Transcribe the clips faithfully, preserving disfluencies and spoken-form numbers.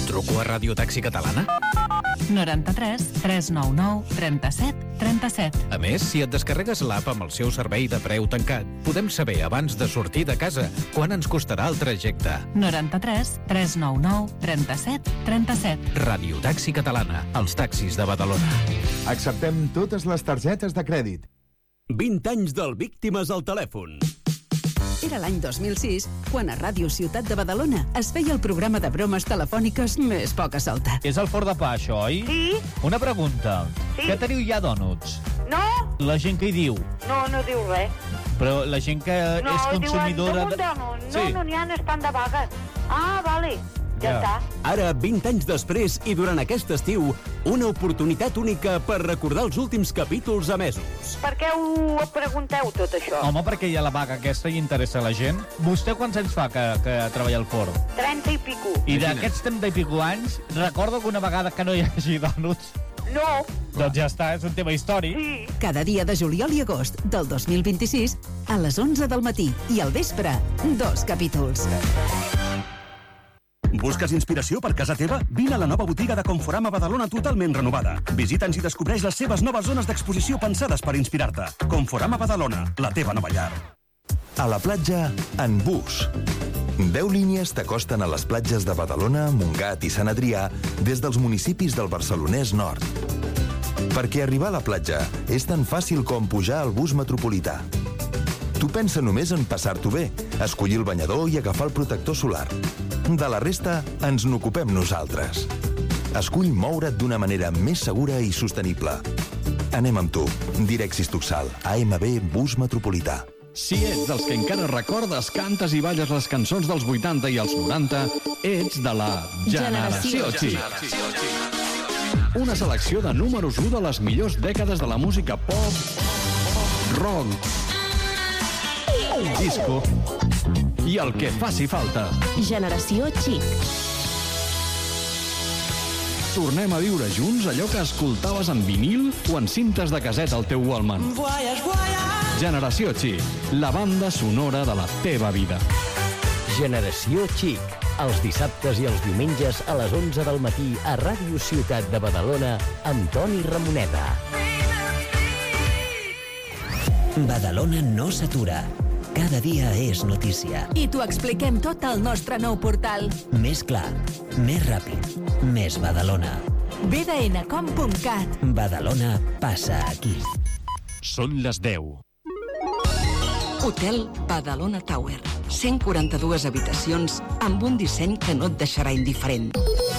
Truco a Ràdio Taxi Catalana? noranta-tres tres nou nou trenta-set trenta-set. A més, si et descarregues l'app amb el seu servei de preu tancat, podem saber abans de sortir de casa quan ens costarà el trajecte. noranta-tres tres nou nou trenta-set trenta-set. Ràdio Taxi Catalana, els taxis de Badalona. Acceptem totes les targetes de crèdit. vint anys del Víctimes al telèfon. Era l'any dos mil sis, quan a Ràdio Ciutat de Badalona es feia el programa de bromes telefòniques més poca solta. És el forn de pa, això, oi? Sí. Una pregunta. Sí. Què teniu ja, dònuts? No. La gent que hi diu? No, no diu res. Però la gent que no, és consumidora... No, diuen, no, no, sí. no n'hi ha, estan de vagues. Ah, vale. Ja, ja està. Ara, vint anys després i durant aquest estiu, una oportunitat única per recordar els últims capítols emesos. Per què ho pregunteu, tot això? Home, perquè hi ha la vaga aquesta i interessa a la gent. Vostè quants anys fa que, que treballa al forn? trenta i pico. I d'aquests trenta i pico anys, recordo alguna vegada que no hi hagi dònuts? No. Doncs ja està, és un tema històric. Sí. Cada dia de juliol i agost del dos mil vint-i-sis, a les onze del matí i al vespre, dos capítols. Busques inspiració per casa teva? Vine a la nova botiga de Conforama Badalona totalment renovada. Visita'ns i descobreix les seves noves zones d'exposició pensades per inspirar-te. Conforama Badalona, la teva nova llar. A la platja, en bus. deu línies t'acosten a les platges de Badalona, Montgat i Sant Adrià des dels municipis del Barcelonès Nord. Perquè arribar a la platja és tan fàcil com pujar al bus metropolità. Tu pensa només en passar-t'ho bé, escollir el banyador i agafar el protector solar. De la resta, ens n'ocupem nosaltres. Escull moure't d'una manera més segura i sostenible. Anem amb tu. Direxis Tuxal, A M B Bus Metropolità. Si ets dels que encara recordes, cantes i balles les cançons dels vuitanta i els noranta, ets de la Generació Xic. Una selecció de números u de les millors dècades de la música pop, rock, disco i el que faci falta. Generació Xic. Tornem a viure junts allò que escoltaves en vinil o en cintes de casset al teu Walkman. Generació Xic, la banda sonora de la teva vida. Generació Xic, els dissabtes i els diumenges a les onze del matí a Ràdio Ciutat de Badalona amb Toni Ramoneda. Badalona no s'atura. Cada dia és notícia. I t'ho expliquem tot al nostre nou portal. Més clar, més ràpid, més Badalona. b d n punt com punt cat. Badalona passa aquí. Són les deu. Hotel Badalona Tower. cent quaranta-dues habitacions amb un disseny que no et deixarà indiferent.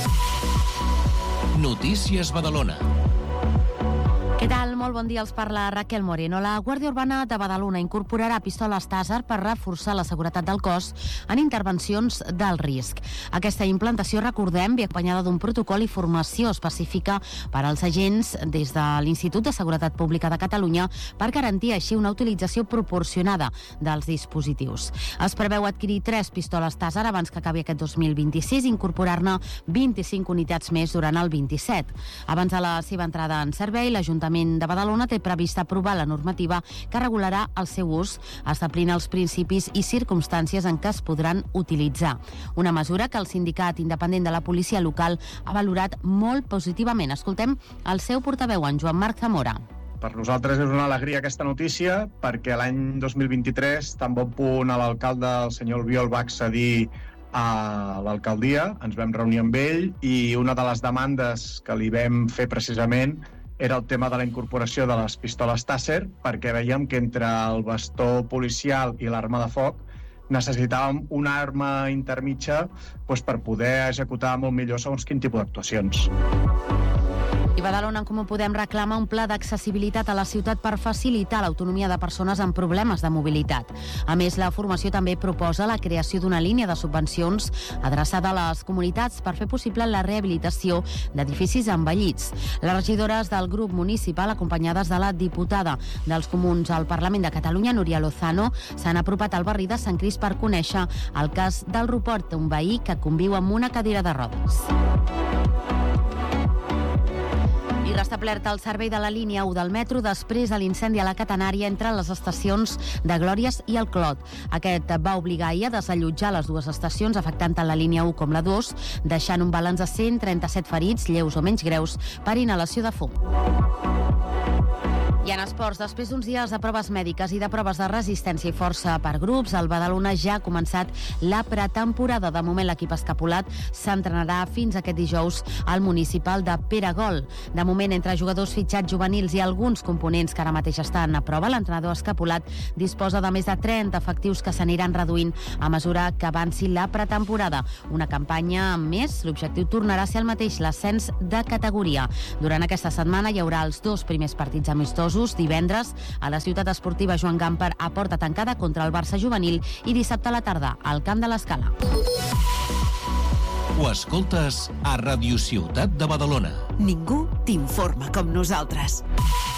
Notícies Badalona. Què tal? Molt bon dia, els parla Raquel Moreno. La Guàrdia Urbana de Badalona incorporarà pistoles Taser per reforçar la seguretat del cos en intervencions d'alt risc. Aquesta implantació, recordem, ve acompanyada d'un protocol i formació específica per als agents des de l'Institut de Seguretat Pública de Catalunya per garantir així una utilització proporcionada dels dispositius. Es preveu adquirir tres pistoles Taser abans que acabi aquest dos mil vint-i-sis i incorporar-ne vint-i-cinc unitats més durant el vint-i-set. Abans de la seva entrada en servei, l'Ajuntament de Badalona té previst aprovar la normativa que regularà el seu ús, establint els principis i circumstàncies en què es podran utilitzar. Una mesura que el sindicat independent de la policia local ha valorat molt positivament. Escoltem el seu portaveu, en Joan Marc Zamora. Per nosaltres és una alegria aquesta notícia perquè l'any dos mil vint-i-tres, tan bon punt a l'alcalde, el senyor Albiol, va accedir a l'alcaldia, ens vam reunir amb ell i una de les demandes que li vam fer precisament era el tema de la incorporació de les pistoles Taser, perquè veiem que entre el bastó policial i l'arma de foc necessitàvem una arma intermitja doncs, per poder executar molt millor segons quin tipus d'actuacions. I Badalona, en Comú Podem, reclama un pla d'accessibilitat a la ciutat per facilitar l'autonomia de persones amb problemes de mobilitat. A més, la formació també proposa la creació d'una línia de subvencions adreçada a les comunitats per fer possible la rehabilitació d'edificis envellits. Les regidores del grup municipal, acompanyades de la diputada dels Comuns al Parlament de Catalunya, Núria Lozano, s'han apropat al barri de Sant Crist per conèixer el cas del Ruport, un veí que conviu amb una cadira de rodes. I restablert el servei de la línia u del metro després de l'incendi a la catenària entre les estacions de Glòries i el Clot. Aquest va obligar ahir a desallotjar les dues estacions, afectant tant la línia u com la dos, deixant un balanç de cent trenta-set ferits, lleus o menys greus, per inhalació de fum. I en esports, després d'uns dies de proves mèdiques i de proves de resistència i força per grups, el Badalona ja ha començat la pretemporada. De moment, l'equip escapulat s'entrenarà fins aquest dijous al municipal de Peragol. De moment, entre jugadors fitxats juvenils i alguns components que ara mateix estan a prova, l'entrenador escapulat disposa de més de trenta efectius que s'aniran reduint a mesura que avanci la pretemporada. Una campanya amb més, l'objectiu tornarà a ser el mateix, l'ascens de categoria. Durant aquesta setmana hi haurà els dos primers partits amistosos, divendres a la ciutat esportiva Joan Gamper a porta tancada contra el Barça juvenil i dissabte a la tarda al Camp de l'Escala. Ho escoltes a Ràdio Ciutat de Badalona. Ningú t'informa com nosaltres.